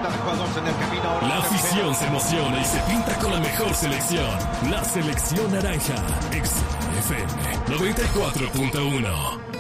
cantidad de jugadores en el camino. Ahora La afición se emociona y se pinta con la mejor selección. La selección naranja. XFM 94.1.